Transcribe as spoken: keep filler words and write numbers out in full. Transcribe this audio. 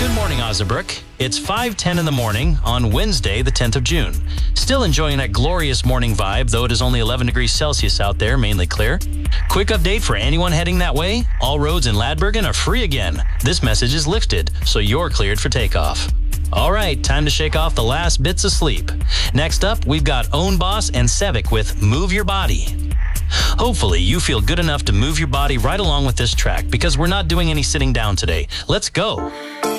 Good morning, Osnabrück. It's five ten in the morning on Wednesday, the tenth of June. Still enjoying that glorious morning vibe, though it is only eleven degrees Celsius out there, mainly clear. Quick update for anyone heading that way. All roads in Ladbergen are free again. This message is lifted, so you're cleared for takeoff. All right, time to shake off the last bits of sleep. Next up, we've got Own Boss and Sevik with Move Your Body. Hopefully, you feel good enough to move your body right along with this track because we're not doing any sitting down today. Let's go.